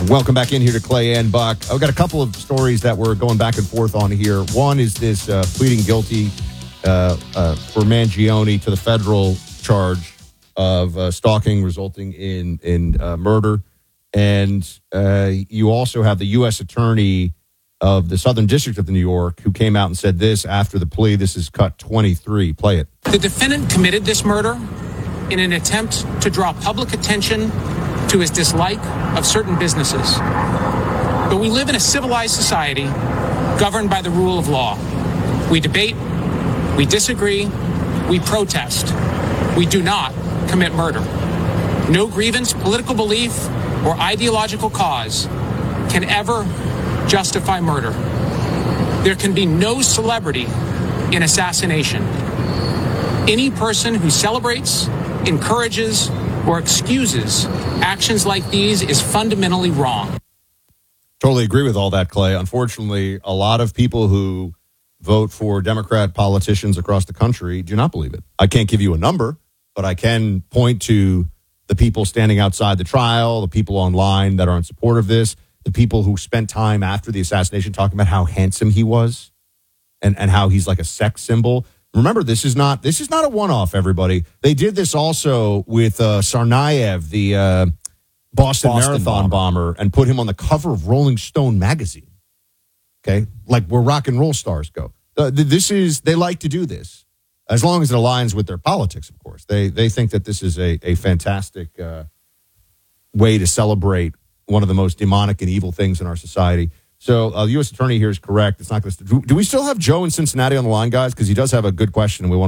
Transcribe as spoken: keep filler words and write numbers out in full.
Welcome back in here to Clay and Buck. I've got a couple of stories that we're going back and forth on here. One is this uh, pleading guilty uh, uh, for Mangione to the federal charge of uh, stalking resulting in, in uh, murder. And uh, you also have the U S attorney of the Southern District of New York who came out and said this after the plea. This is cut twenty-three. Play it. The defendant committed this murder in an attempt to draw public attention to his dislike of certain businesses. But we live in a civilized society governed by the rule of law. We debate, we disagree, we protest. We do not commit murder. No grievance, political belief, or ideological cause can ever justify murder. There can be no celebrity in assassination. Any person who celebrates, encourages, or excuses actions like these is fundamentally wrong. Totally agree with all that, Clay. Unfortunately, a lot of people who vote for Democrat politicians across the country do not believe it. I can't give you a number, but I can point to the people standing outside the trial, the people online that are in support of this, the people who spent time after the assassination talking about how handsome he was and, and how he's like a sex symbol. Remember, this is not this is not a one-off, everybody. They did this also with uh, Tsarnaev, the uh, Boston, Boston Marathon bomber. bomber, and put him on the cover of Rolling Stone magazine. Okay? Like where rock and roll stars go. Uh, this is, they like to do this. As long as it aligns with their politics, of course. They they think that this is a, a fantastic uh, way to celebrate one of the most demonic and evil things in our society. So uh, the U S attorney here is correct. It's not going to. Do, do we still have Joe in Cincinnati on the line, guys? Because he does have a good question, and we want